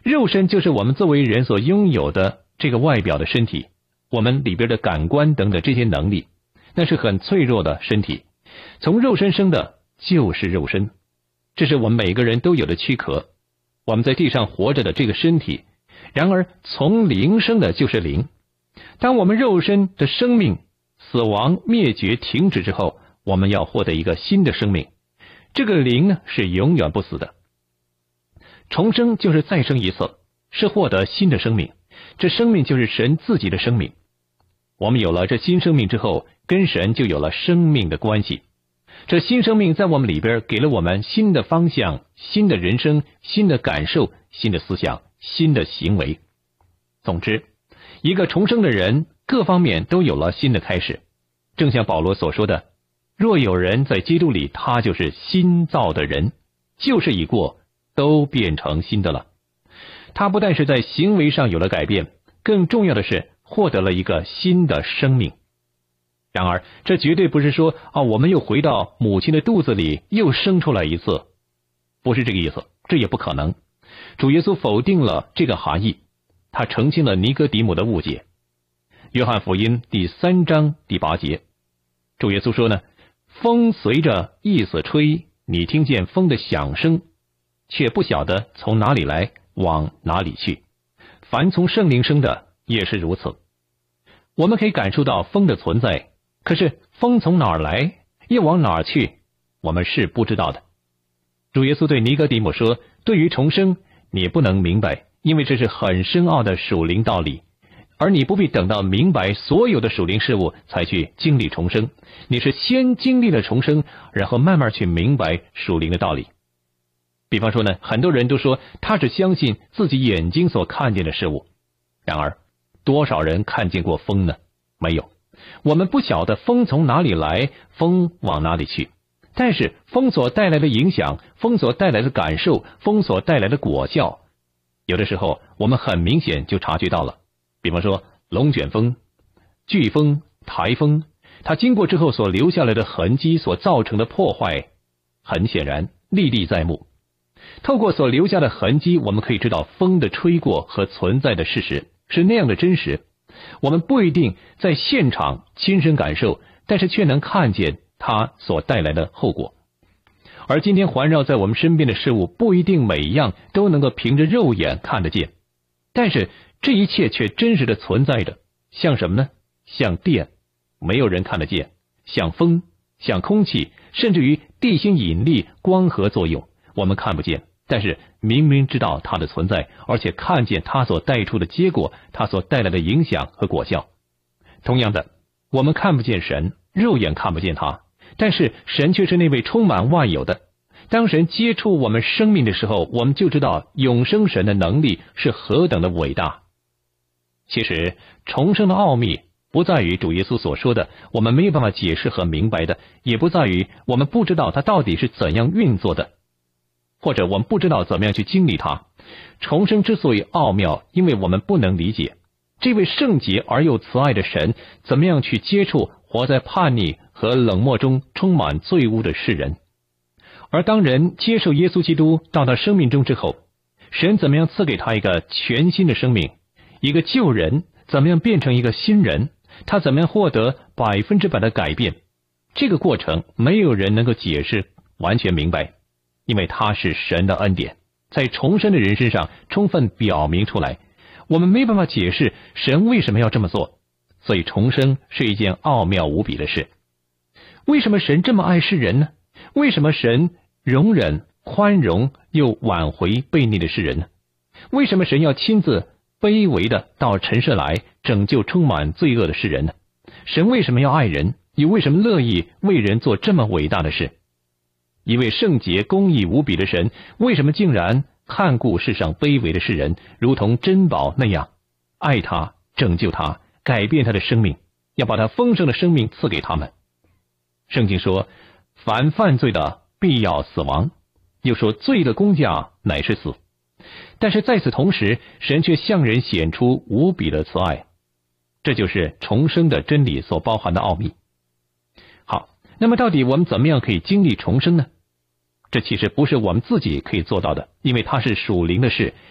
肉身就是我们作为人所拥有的这个外表的身体，我们里边的感官等等这些能力，那是很脆弱的身体。从肉身生的就是肉身，这是我们每个人都有的躯壳，我们在地上活着的这个身体。然而从灵生的就是灵。当我们肉身的生命死亡灭绝停止之后，我们要获得一个新的生命，这个灵呢是永远不死的。重生就是再生一次，是获得新的生命，这生命就是神自己的生命。我们有了这新生命之后，跟神就有了生命的关系。这新生命在我们里边给了我们新的方向、新的人生、新的感受、新的思想、新的行为。总之，一个重生的人各方面都有了新的开始。正像保罗所说的，若有人在基督里，他就是新造的人，旧事已过，都变成新的了。他不但是在行为上有了改变，更重要的是获得了一个新的生命。然而这绝对不是说我们又回到母亲的肚子里又生出来一次，不是这个意思，这也不可能。主耶稣否定了这个含义，他澄清了尼哥底母的误解。约翰福音第3章第8节，主耶稣说呢，风随着意思吹，你听见风的响声，却不晓得从哪里来，往哪里去。凡从圣灵生的也是如此。我们可以感受到风的存在，可是风从哪儿来，又往哪儿去，我们是不知道的。主耶稣对尼哥底母说，对于重生你不能明白，因为这是很深奥的属灵道理，而你不必等到明白所有的属灵事物才去经历重生，你是先经历了重生，然后慢慢去明白属灵的道理。比方说呢，很多人都说他只相信自己眼睛所看见的事物，然而多少人看见过风呢？没有。我们不晓得风从哪里来，风往哪里去，但是风所带来的影响，风所带来的感受，风所带来的果效，有的时候我们很明显就察觉到了。比方说龙卷风、飓风、台风，它经过之后所留下来的痕迹，所造成的破坏，很显然历历在目。透过所留下的痕迹，我们可以知道风的吹过和存在的事实是那样的真实。我们不一定在现场亲身感受，但是却能看见它所带来的后果。而今天环绕在我们身边的事物，不一定每一样都能够凭着肉眼看得见，但是这一切却真实的存在着。像什么呢？像电，没有人看得见；像风，像空气，甚至于地心引力、光合作用，我们看不见，但是明明知道它的存在，而且看见它所带出的结果，它所带来的影响和果效。同样的，我们看不见神，肉眼看不见他，但是神却是那位充满万有的。当神接触我们生命的时候，我们就知道永生神的能力是何等的伟大。其实重生的奥秘不在于主耶稣所说的我们没有办法解释和明白的，也不在于我们不知道它到底是怎样运作的，或者我们不知道怎么样去经历它。重生之所以奥妙，因为我们不能理解这位圣洁而又慈爱的神怎么样去接触活在叛逆和冷漠中充满罪污的世人。而当人接受耶稣基督到他生命中之后，神怎么样赐给他一个全新的生命，一个旧人怎么样变成一个新人，他怎么样获得100%的改变，这个过程没有人能够解释完全明白，因为它是神的恩典，在重生的人身上充分表明出来。我们没办法解释神为什么要这么做，所以重生是一件奥妙无比的事。为什么神这么爱世人呢？为什么神容忍、宽容又挽回悖逆的世人呢？为什么神要亲自卑微的到尘世来拯救充满罪恶的世人呢？神为什么要爱人，又为什么乐意为人做这么伟大的事？一位圣洁公义无比的神，为什么竟然看顾世上卑微的世人，如同珍宝那样爱他、拯救他、改变他的生命，要把他丰盛的生命赐给他们？圣经说，凡犯罪的必要死亡，又说罪的工价乃是死。但是在此同时，神却向人显出无比的慈爱，这就是重生的真理所包含的奥秘。好，那么到底我们怎么样可以经历重生呢？这其实不是我们自己可以做到的，因为它是属灵的事，